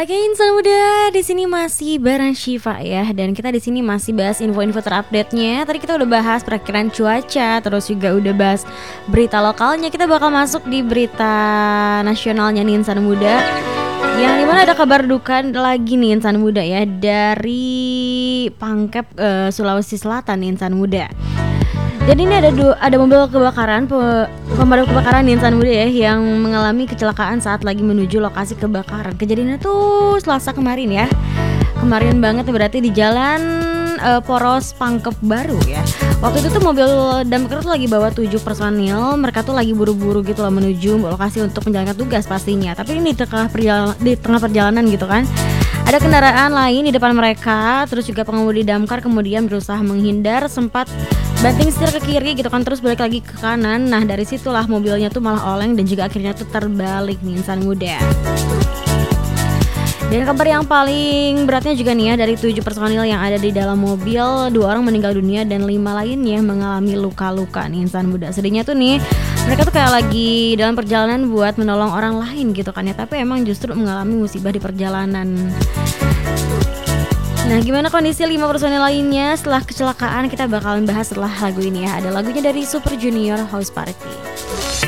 Oke, insan muda, di sini masih bareng Syifa ya, dan kita di sini masih bahas info-info terupdate-nya. Tadi kita udah bahas perakiran cuaca, terus juga udah bahas berita lokalnya. Kita bakal masuk di berita nasionalnya nih insan muda. Yang dimana ada kabar duka lagi nih insan muda ya, dari Pangkep Sulawesi Selatan nih insan muda. Jadi ini ada mobil kebakaran, pemadam kebakaran insan muda ya, yang mengalami kecelakaan saat lagi menuju lokasi kebakaran. Kejadiannya tuh Selasa kemarin ya. Kemarin banget berarti di jalan Poros Pangkep Baru ya. Waktu itu tuh mobil damkar tuh lagi bawa 7 personil. Mereka tuh lagi buru-buru gitu loh menuju lokasi untuk menjalankan tugas pastinya. Tapi ini di tengah perjalanan gitu kan, ada kendaraan lain di depan mereka. Terus juga pengemudi damkar kemudian berusaha menghindar, sempat banting setir ke kiri gitu kan, terus balik lagi ke kanan. Nah dari situlah mobilnya tuh malah oleng dan juga akhirnya tuh terbalik nih insan muda. Dan kabar yang paling beratnya juga nih ya, dari 7 personil yang ada di dalam mobil, 2 orang meninggal dunia dan 5 lainnya mengalami luka-luka nih insan muda. Sedihnya tuh nih, mereka tuh kayak lagi dalam perjalanan buat menolong orang lain gitu kan ya, tapi emang justru mengalami musibah di perjalanan. Nah, gimana kondisi 5 personil lainnya setelah kecelakaan? Kita bakalan bahas setelah lagu ini ya. Ada lagunya dari Super Junior, House Party.